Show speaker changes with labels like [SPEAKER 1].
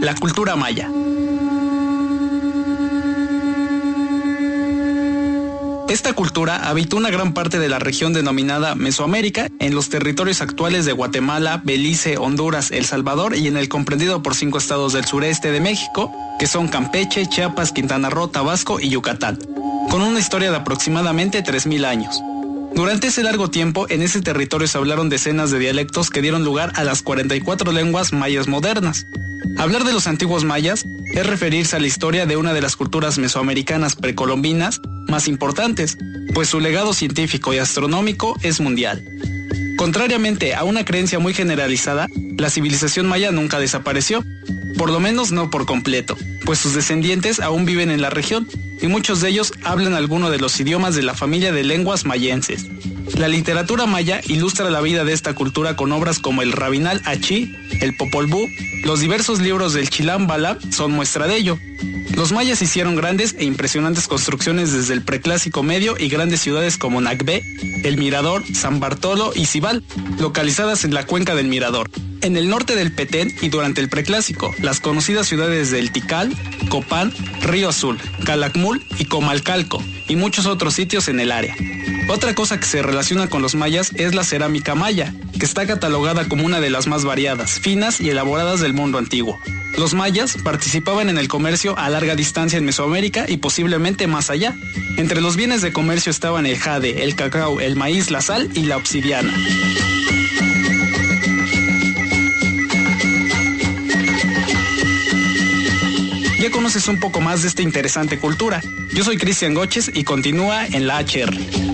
[SPEAKER 1] La cultura maya. Esta cultura habitó una gran parte de la región denominada Mesoamérica, en los territorios actuales de Guatemala, Belice, Honduras, El Salvador y en el comprendido por 5 estados del sureste de México, que son Campeche, Chiapas, Quintana Roo, Tabasco y Yucatán, con una historia de aproximadamente 3,000 años. Durante ese largo tiempo, en ese territorio se hablaron decenas de dialectos que dieron lugar a las 44 lenguas mayas modernas. Hablar de los antiguos mayas es referirse a la historia de una de las culturas mesoamericanas precolombinas más importantes, pues su legado científico y astronómico es mundial. Contrariamente a una creencia muy generalizada, la civilización maya nunca desapareció, por lo menos no por completo, pues sus descendientes aún viven en la región y muchos de ellos hablan alguno de los idiomas de la familia de lenguas mayenses. La literatura maya ilustra la vida de esta cultura con obras como el Rabinal Achí, el Popol Vuh, los diversos libros del Chilam Balam son muestra de ello. Los mayas hicieron grandes e impresionantes construcciones desde el preclásico medio y grandes ciudades como Nacbé, El Mirador, San Bartolo y Cibal, localizadas en la cuenca del Mirador. En el norte del Petén y durante el preclásico, las conocidas ciudades de El Tikal, Copán, Río Azul, Calakmul y Comalcalco, y muchos otros sitios en el área. Otra cosa que se relaciona con los mayas es la cerámica maya, que está catalogada como una de las más variadas, finas y elaboradas del mundo antiguo. Los mayas participaban en el comercio a larga distancia en Mesoamérica y posiblemente más allá. Entre los bienes de comercio estaban el jade, el cacao, el maíz, la sal y la obsidiana. Ya conoces un poco más de esta interesante cultura. Yo soy Cristian Goches y continúa en la HR.